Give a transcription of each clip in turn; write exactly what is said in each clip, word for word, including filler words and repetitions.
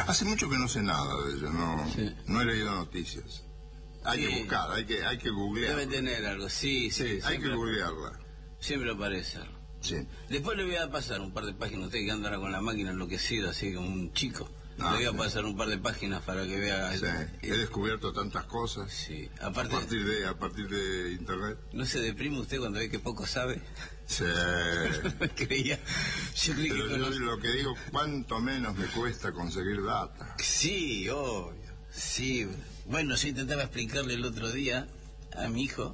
Hace mucho que no sé nada de ella, no, sí. no he leído noticias. Hay sí. que buscar, hay que, hay que googlearla. Debe tener algo, sí, sí. sí hay que googlearla. Siempre aparece algo. Sí. Después le voy a pasar un par de páginas, usted que andará con la máquina enloquecido, así como un chico. Ah, le voy a sí. pasar un par de páginas para que vea. Sí. He descubierto tantas cosas. Sí. Aparte, a partir de, a partir de internet. ¿No se deprime usted cuando ve que poco sabe? Sí. Creía. Yo creí Pero que yo conoce... lo que digo, cuánto menos me cuesta conseguir data. Sí, obvio. Sí. Bueno, yo intentaba explicarle el otro día a mi hijo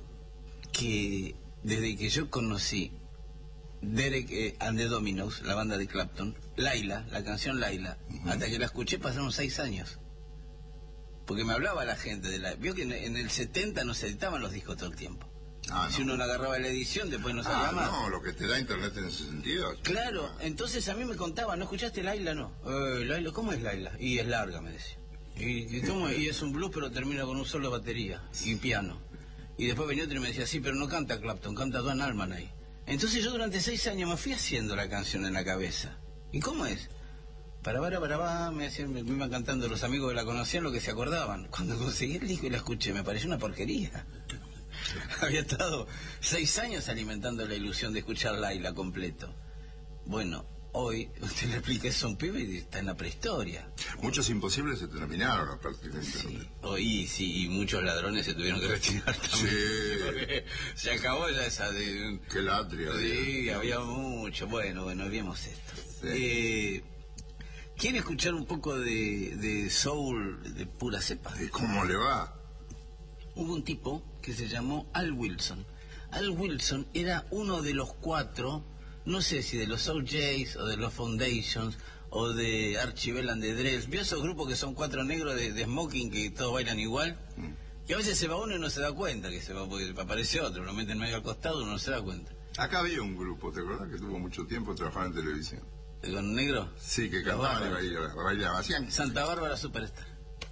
que desde que yo conocí Derek eh, and the Dominos, la banda de Clapton, Laila, la canción Laila, uh-huh. hasta que la escuché pasaron seis años. Porque me hablaba la gente de la... Vio que en, en el setenta no se editaban los discos todo el tiempo. Ah, si no. uno no agarraba la edición, después no salía ah, más. No, lo que te da internet en ese sentido. Claro, entonces a mí me contaba, ¿no escuchaste Laila? No. Eh, Laila, ¿cómo es Laila? Y es larga, me decía. Y, y, ¿cómo? y es un blues, pero termina con un solo de batería y piano. Y después venía otro y me decía, sí, pero no canta Clapton, canta Duane Allman ahí. Entonces yo durante seis años me fui haciendo la canción en la cabeza. ¿Y cómo es? Para, para, para, para, me, decían, me iban cantando los amigos que la conocían lo que se acordaban. Cuando conseguí el disco y la escuché, me pareció una porquería. Había estado seis años alimentando la ilusión de escuchar Laila completo. Bueno, hoy usted le explica eso a un pibe y está en la prehistoria. Muchos imposibles se terminaron a partir de internet. Sí, hoy sí, y muchos ladrones se tuvieron que retirar también. Sí. Porque se acabó ya esa de... Qué latria. Sí, había mucho. Bueno, bueno, vimos esto. Sí. Eh, ¿Quiere escuchar un poco de, de soul de pura cepa? ¿Y cómo le va? Hubo un tipo que se llamó Al Wilson. Al Wilson era uno de los cuatro, no sé si de los O Js o de los Foundations o de Archie Bell and the Drells. ¿Vio esos grupos que son cuatro negros de, de smoking que todos bailan igual? Mm. Que a veces se va uno y no se da cuenta que se va, porque aparece otro, lo meten medio al costado y uno no se da cuenta. Acá había un grupo, ¿te acuerdas? Que tuvo mucho tiempo trabajando en televisión. ¿Con negro? Sí, que cantaban y bailaban. Bailaban. Hacían... Santa Bárbara Superstar.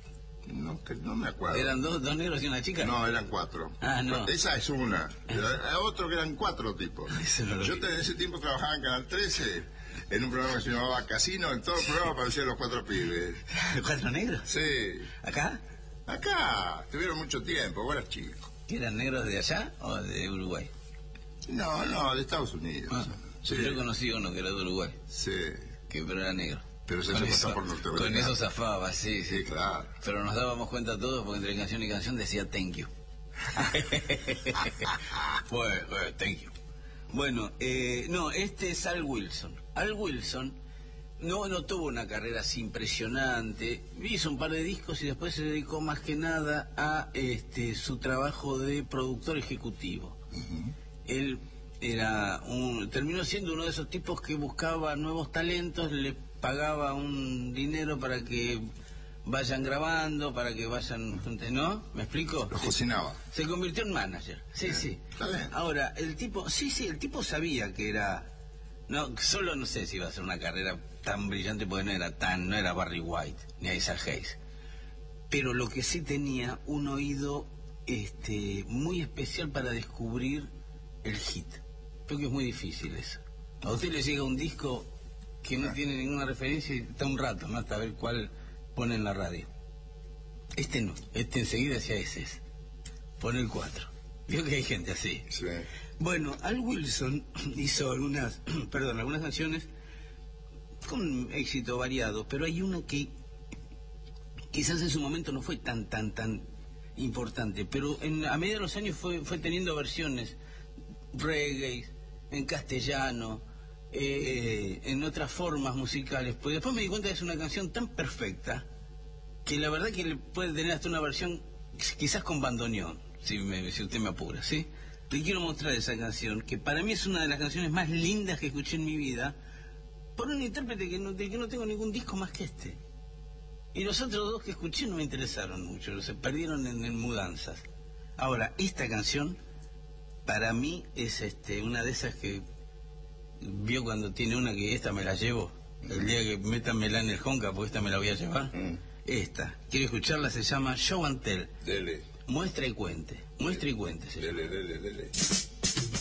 No, que no me acuerdo. ¿Eran dos, dos negros y una chica? No, eran cuatro. Ah, no. Esa es una. Era otro que eran cuatro tipos. No Yo en ese tiempo trabajaba en Canal trece, en un programa que se llamaba Casino. En todo el programa aparecían los cuatro pibes. ¿Los cuatro negros? Sí. ¿Acá? Acá. Tuvieron mucho tiempo, vos eras chico. ¿Que eran negros de allá o de Uruguay? No, no, de Estados Unidos. Ah, sí. Yo conocí uno que era de Uruguay. Sí. Que pero era negro. Pero se con eso, eso, por norteamericano. Con eso zafaba, sí, sí, sí, claro. Pero nos dábamos cuenta todos porque entre canción y canción decía thank you. pues, pues, thank you. Bueno, eh, no, este es Al Wilson. Al Wilson no, no tuvo una carrera así impresionante. Hizo un par de discos y después se dedicó más que nada a este su trabajo de productor ejecutivo. Uh-huh. Él era un, terminó siendo uno de esos tipos que buscaba nuevos talentos, le pagaba un dinero para que vayan grabando, para que vayan, ¿no? ¿Me explico? Lo cocinaba. Se convirtió en manager. Sí, bien. Sí. Está bien. Ahora, el tipo, sí, sí, el tipo sabía que era, no, solo no sé si iba a hacer una carrera tan brillante porque no era tan, no era Barry White ni Isaac Hayes, pero lo que sí tenía un oído, este, muy especial para descubrir el hit. Creo que es muy difícil eso. A usted le llega un disco que no tiene ninguna referencia y está un rato, ¿no? Hasta ver cuál pone en la radio. Este no, este enseguida decía ese es. Pone el cuatro. Veo que hay gente así. Sí. Bueno, Al Wilson hizo algunas, perdón, algunas canciones con éxito variado, pero hay una que quizás en su momento no fue tan, tan, tan importante, pero en, a medida de los años fue, fue teniendo versiones reggae, en castellano, eh, en otras formas musicales. Pues después me di cuenta que es una canción tan perfecta que la verdad que le puede tener hasta una versión quizás con bandoneón, si, me, si usted me apura, ¿sí? Le quiero mostrar esa canción, que para mí es una de las canciones más lindas que escuché en mi vida, por un intérprete que no, de que no tengo ningún disco más que este. Y los otros dos que escuché no me interesaron mucho, se perdieron en, en mudanzas. Ahora, esta canción para mí es este una de esas que vio cuando tiene una que esta me la llevo, el día que métanmela en el Honka, porque esta me la voy a llevar. Mm. Esta, quiero escucharla, se llama Show and Tell. Dele. Muestra y cuente, muestra y cuente. Dele, dele, dele.